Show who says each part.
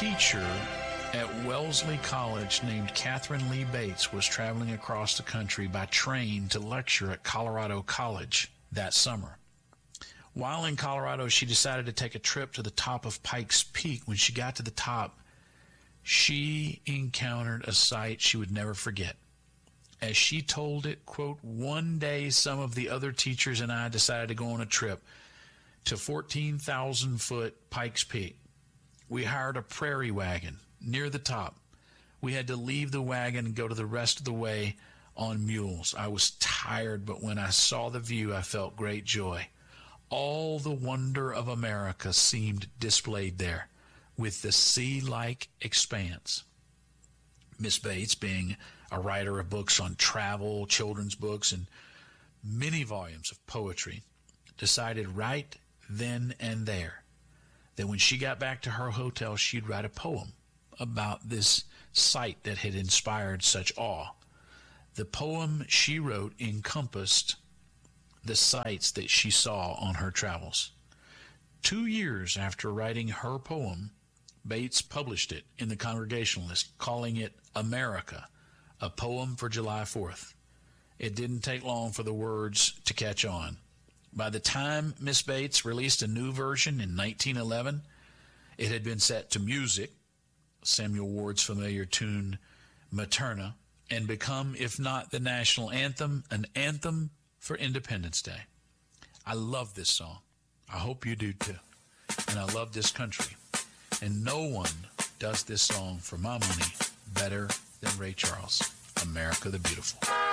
Speaker 1: teacher at Wellesley College named Catherine Lee Bates was traveling across the country by train to lecture at Colorado College that summer. While in Colorado, she decided to take a trip to the top of Pikes Peak. When she got to the top, she encountered a sight she would never forget. As she told it, quote, "One day some of the other teachers and I decided to go on a trip to 14,000-foot Pikes Peak. We hired a prairie wagon near the top. We had to leave the wagon and go to the rest of the way on mules. I was tired, but when I saw the view, I felt great joy. All the wonder of America seemed displayed there, with the sea-like expanse." Miss Bates, being a writer of books on travel, children's books, and many volumes of poetry, decided right then and there that when she got back to her hotel, she'd write a poem about this sight that had inspired such awe. The poem she wrote encompassed the sights that she saw on her travels. 2 years after writing her poem, Bates published it in the Congregationalist, calling it America, a poem for July 4th. It didn't take long for the words to catch on. By the time Miss Bates released a new version in 1911, it had been set to music, Samuel Ward's familiar tune Materna, and become, if not the national anthem, an anthem for Independence Day. I love this song. I hope you do too. And I love this country. And no one does this song for my money better than Ray Charles. America the Beautiful.